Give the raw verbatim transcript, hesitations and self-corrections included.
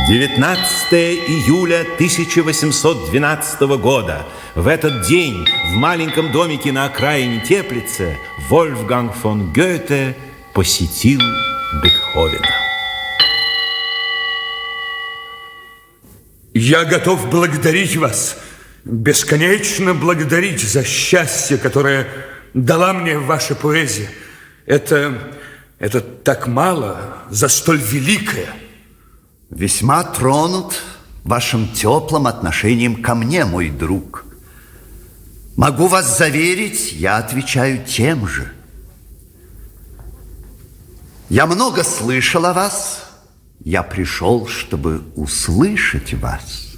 девятнадцатое июля тысяча восемьсот двенадцатого года. В этот день в маленьком домике на окраине Теплицы Вольфганг фон Гёте посетил Бетховена. Я готов благодарить вас, бесконечно благодарить за счастье, которое дала мне ваша поэзия. Это, это так мало за столь великое. Весьма тронут вашим теплым отношением ко мне, мой друг. Могу вас заверить, я отвечаю тем же. Я много слышал о вас. Я пришел, чтобы услышать вас.